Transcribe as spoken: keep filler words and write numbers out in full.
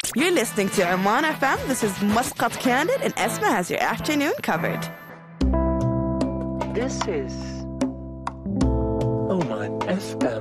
You're listening to Oman F M. This is Muscat Candid, and Esma has your afternoon covered. This is Oman F M.